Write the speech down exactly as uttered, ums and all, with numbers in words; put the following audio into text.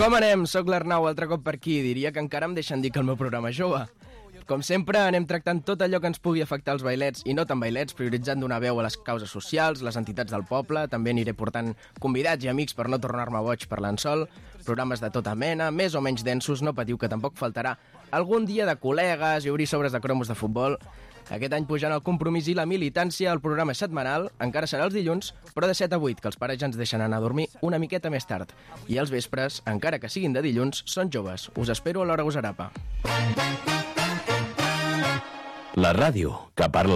Com anem? Soc l'Arnau, altre cop per aquí. Diria que encara em deixen dir que el meu programa és jove. Com sempre, anem tractant tot allò que ens pugui afectar els bailets i no tan bailets, prioritzant donar veu a les causes socials, les entitats del poble. També aniré portant convidats i amics per no tornar-me boig parlant sol, programes de tota mena, més o menys densos, no patiu que tampoc faltarà algun dia de col·legues i obrir sobres de cromos de futbol. Aquest any pujant el compromís i la militància, el programa setmanal encara serà els dilluns, però de set a vuit, que els pares ja ens deixen anar a dormir una miqueta més tard. I els vespres, encara que siguin de dilluns, són joves. Us espero a l'Hora Gosarapa. La ràdio que parla